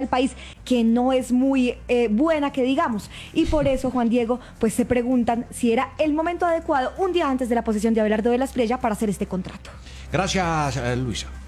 del país que no es muy buena, que digamos. Y por eso, Juan Diego, pues se preguntan si era el momento adecuado, un día antes de la posesión de Abelardo de la Espriella, para hacer este contrato. Gracias, Luisa.